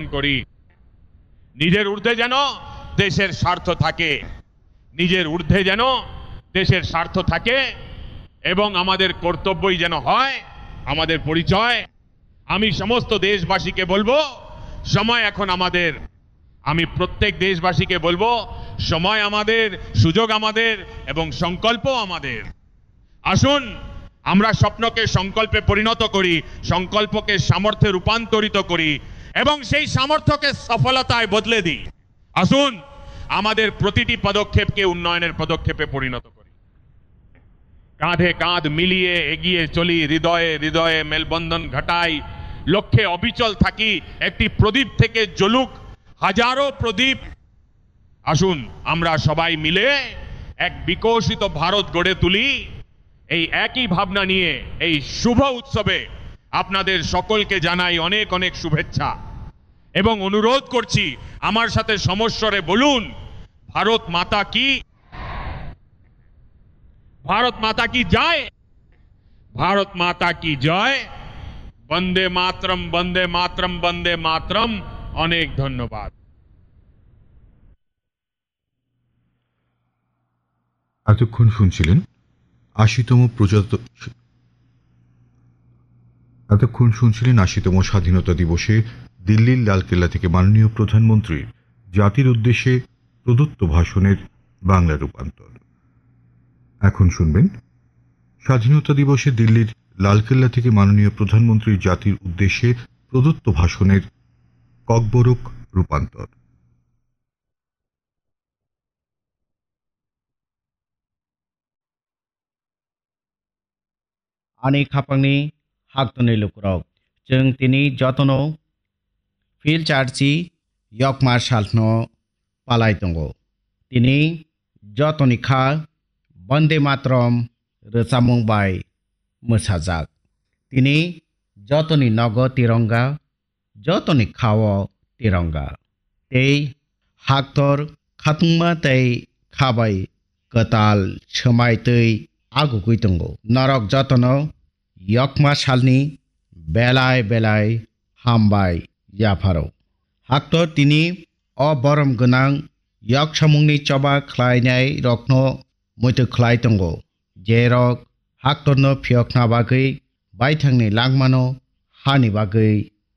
করি নিজের ঊর্ধ্বে যেন দেশের স্বার্থ থাকে, নিজের ঊর্ধ্বে যেন দেশের স্বার্থ থাকে এবং আমাদের কর্তব্যই যেন হয় আমাদের পরিচয়। আমি সমস্ত দেশবাসীকে বলবো সময় এখন আমাদের, আমি প্রত্যেক দেশবাসীকে বলবো সময় আমাদের, সুযোগ আমাদের এবং সংকল্প আমাদের। আসুন আমরা স্বপ্নকে সংকল্পে পরিণত করি, সংকল্পকে সামর্থ্যে রূপান্তরিত করি এবং সেই সামর্থ্যকে সফলতায় বদলে দিই। আসুন আমাদের প্রতিটি পদক্ষেপকে উন্নয়নের পদক্ষেপে পরিণত করি। কাঁধে কাঁধ মিলিয়ে এগিয়ে চলি, হৃদয়ে হৃদয়ে মেলবন্ধন ঘটাই, লক্ষ্যে অবিচল থাকি। একটি প্রদীপ থেকে জ্বলুক হাজারো প্রদীপ। আসুন আমরা সবাই মিলে এক বিকশিত ভারত গড়ে তুলি। এই একই ভাবনা নিয়ে এই শুভ উৎসবে আপনাদের সকলকে জানাই অনেক অনেক শুভেচ্ছা এবং অনুরোধ করছি আমার সাথে সমস্বরে বলুন, ভারত মাতা কি, ভারত মাতা কি জয়, ভারত মাতা কি জয়। বন্দে মাতরম, বন্দে মাতরম, বন্দে মাতরম। অনেক ধন্যবাদ। এতক্ষণ শুনছিলেন ৮০তম স্বাধীনতা দিবসে দিল্লির লালকেল্লা থেকে মাননীয় প্রধানমন্ত্রীর জাতির উদ্দেশ্যে প্রদত্ত ভাষণের বাংলা রূপান্তর। এখন শুনবেন স্বাধীনতা দিবসে দিল্লির লালকেল্লা থেকে মাননীয় প্রধানমন্ত্রীর জাতির উদ্দেশ্যে প্রদত্ত ভাষণের ককবরক রূপান্তর। आनी खापांगनी हाक्तनि लुकुरक जों तिनि जतनो फिल चार्जि यकमा सालनो पालाय दंगो तिनि जतनि खा वन्दे मातरम रोजामुं बाय मोसाजाक तिनि जतनि नग तिरंगा जतनि खाव तिरंगा तै हाक्तर खातुंमा तै खाबाय कताल सोमाय तै आगुगै दंगो नरक जतनो यकमा सालनि बेलाय बेलाय हामबाय याफारो हाक्तर तिनि अबरम गोनां यक सामुंनि चबा ख्लायनाय रकनो मैथो ख्लाय दंगो जेरक हाक्तरनो फियकना बागै बायथांनि लांमानो हानि बागै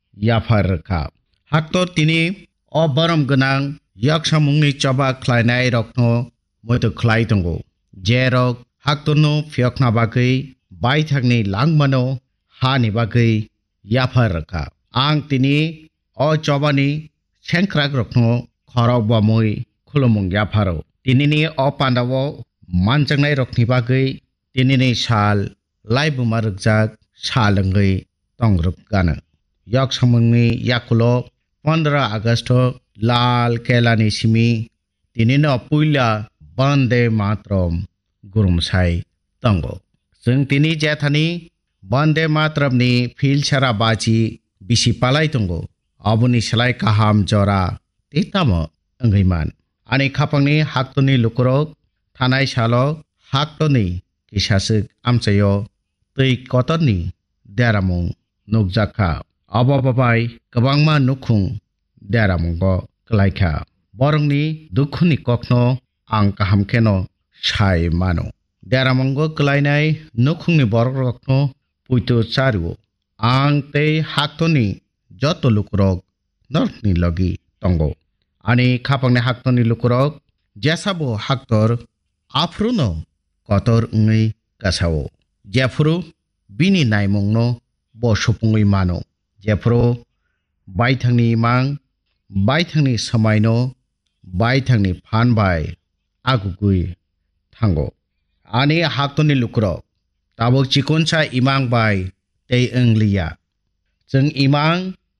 याफारखा हाक्तर तिनि अबरम गोनां यक सामुंनि चबा ख्लायनाय रकनो मैथो ख्लाय दंगो जेरक हाक्तरनो फियकना बागै बायथांनि लांमानो हानि बागै याफारखा आं तिनि अ चबानि सेंख्राक रकनो खरक बामुय खुलुमुं याफारो तिनिनि अ पान्दाव मानजांनाय रकनि बागै तिनिनि साल लाइबुमा रगजाक सालंगै तंग्रुप गानो यक सामुंनि याकुलो 15 आगस्ट लाल केलानि सिमि तिनिनो पुइला वन्दे मातरम गुरुमसाय तंगो जों तिनि जेथानि वन्दे मातरमनि फिल सारा बाजी बिसि पालाय दंगो अबुनि सलाय काहाम जरा तेताम अंगैमान आनि खापांनि हाक्तनि लुकुरक थानाय सालो हाक्तनि किसासुक आमचायो तै कतरनि देरामुं नुकजाखा अबाबाबाय गोबांमा नुखुं देरामुंगो क्लायखा बरंनि दुखुनि कखनो आं काहामखेनो साय मानो देरामुंगो क्लायनाय नुखुंनि बरकनो पुइतो चारुओ आं तै हाक्तनि जत लुकुरक नरकनि लगी तंगो आनि खापांनि हाक्तनि लुकुरक जेसाबो हाक्तर आफ्रुनो कतर उङै गासावो जेफ्रु बिनि नायमुंनो बसुपुङै मानो जेफ्रु बायथांनि मां बायथांनि समायनो बायथांनि फानबाय आगुगुय थांगो आनि हाक्तनि लुकुरक ताबो चिकुनसा इमां बाय तै ओंलिया जों इमां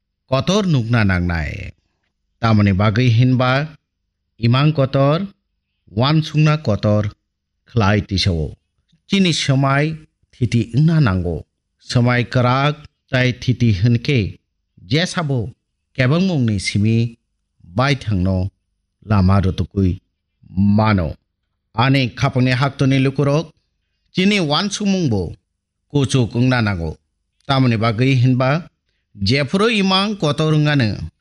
कतर नुगना नांनाय तामनि बागै हिनबा इमां कतर वानसुंना कतर ख्लाय तिसावो चिनि समाय थिति इंना नांगो समाय कराक ताय थिति होनके जेसाबो केबं मुंनि सिमि बायथांनो लामा रुतुकुय मानो आनि खापांनि हाक्तनि लुकुरक चिनि वानसुमुंबो कुचुक इंना नांगो तामनि बागै हिनबा जेफ्रो इमां कतर इंगानो